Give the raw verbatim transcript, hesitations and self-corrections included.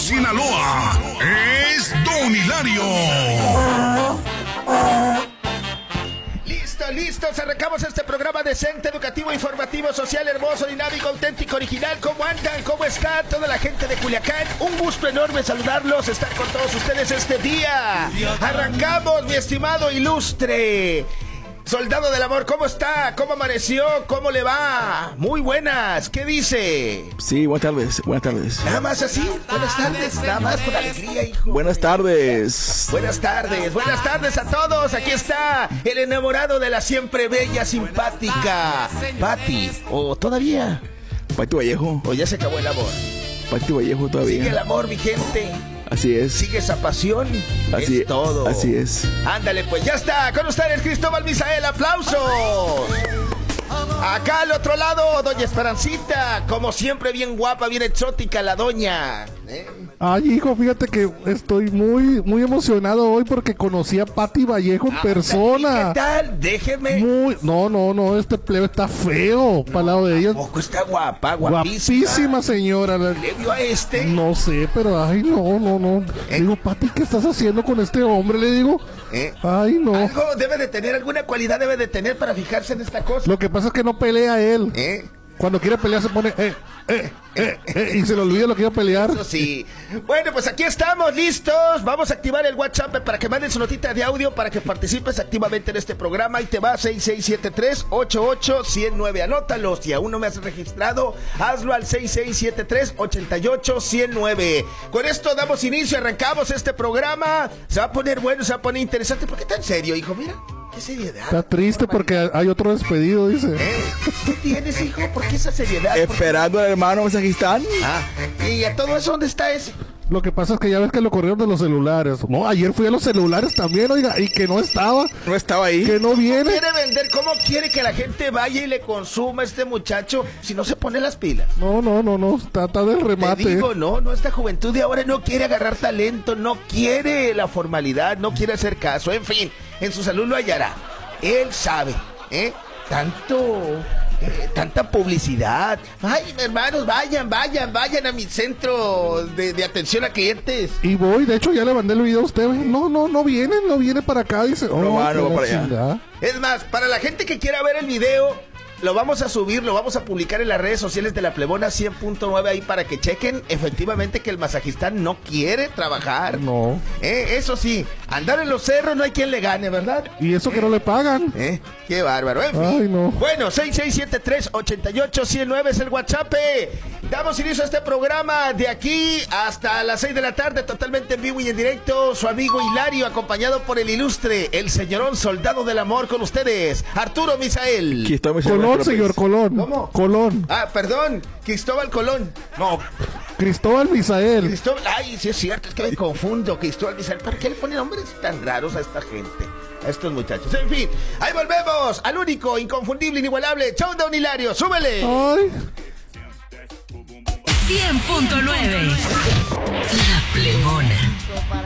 Sinaloa. Es Don Hilario. Listo, listo, arrancamos este programa decente, educativo, informativo, social, hermoso, dinámico, auténtico, original. ¿Cómo andan? ¿Cómo está toda la gente de Culiacán? Un gusto enorme saludarlos, estar con todos ustedes este día. Arrancamos, mi estimado ilustre Soldado del Amor. ¿Cómo está? ¿Cómo amaneció? ¿Cómo le va? Muy buenas, ¿qué dice? Sí, buenas tardes, buenas tardes. Nada más así, buenas tardes, nada más con alegría, hijo. Buenas tardes. Buenas tardes, buenas tardes a todos. Aquí está el enamorado de la siempre bella, simpática Pati. ¿O todavía? Pati Vallejo. ¿O ya se acabó el amor? Pati Vallejo todavía. Sigue el amor, mi gente. Así es. Sigue esa pasión. Así es todo. Así es. Ándale, pues ya está. Con ustedes, Cristóbal Misael. ¡Aplausos! Acá al otro lado, doña Esperancita. Como siempre, bien guapa, bien exótica la doña. ¿Eh? Ay, hijo, fíjate que estoy muy, muy emocionado hoy porque conocí a Pati Vallejo en Ah, persona. ¿Qué tal? Déjeme. Muy, no, no, no, este plebe está feo para el lado de ella. Tampoco está guapa, guapísima. Guapísima señora. ¿Le dio a este? No sé, pero ay, no, no, no. ¿Eh? Digo, Pati, ¿qué estás haciendo con este hombre? Le digo. ¿Eh? Ay, no. Algo debe de tener, alguna cualidad debe de tener para fijarse en esta cosa. Lo que pasa es que no pelea él. ¿Eh? Cuando quiere pelear se pone, eh, eh, eh, eh, y se le olvida lo que iba a pelear. Eso sí. Bueno, pues aquí estamos, listos. Vamos a activar el WhatsApp para que manden su notita de audio para que participes activamente en este programa. Y te va seis seis siete tres, ocho ocho cero nueve. Anótalo. Si aún no me has registrado, hazlo al seis seis siete tres, ocho ocho cero nueve. Con esto damos inicio, arrancamos este programa. Se va a poner bueno, se va a poner interesante. ¿Por qué tan serio, hijo? Mira. ¿Qué seriedad? Está triste porque hay otro despedido, dice. ¿Eh? ¿Qué tienes, hijo? ¿Por qué esa seriedad? Esperando al hermano Mensajistán. Ah, ¿y a todo eso dónde está ese? Lo que pasa es que ya ves que lo corrieron de los celulares. No, ayer fui a los celulares también, oiga, y que no estaba. No estaba ahí. Que no viene. ¿Quiere vender? ¿Cómo quiere que la gente vaya y le consuma a este muchacho si no se pone las pilas? No, no, no, no, está, está del remate. Te digo, no, no, esta juventud de ahora no quiere agarrar talento, no quiere la formalidad, no quiere hacer caso, en fin, en su salud lo hallará. Él sabe, ¿eh? Tanto, eh, tanta publicidad. Ay, hermanos, vayan, vayan, vayan a mi centro de, de atención a clientes. Y voy, de hecho ya le mandé el video a usted. No, no, no viene, no viene para acá, dice. No, oh, va, no qué va para allá. chingada. Es más, para la gente que quiera ver el video, lo vamos a subir, lo vamos a publicar en las redes sociales de la Plebona cien punto nueve ahí para que chequen efectivamente que el masajistán no quiere trabajar. No. Eh, eso sí, andar en los cerros no hay quien le gane, ¿verdad? Y eso que no le pagan. Eh, qué bárbaro, en fin. Ay, no. Bueno, seis seis siete tres, ocho ocho cero nueve es el WhatsApp. Damos inicio a este programa de aquí hasta las seis de la tarde, totalmente en vivo y en directo. Su amigo Hilario, acompañado por el ilustre, el señorón Soldado del Amor, con ustedes, Arturo Misael. Aquí está Misael Colón, López. señor Colón. ¿Cómo? Colón. Ah, perdón, Cristóbal Colón. No, Cristóbal Misael. Cristóbal. Ay, sí es cierto, es que me confundo. Cristóbal Misael. ¿Para qué le ponen nombres tan raros a esta gente? A estos muchachos. En fin, ahí volvemos al único, inconfundible, inigualable show de Don Hilario. ¡Súbele! Ay. cien punto nueve La Plebona.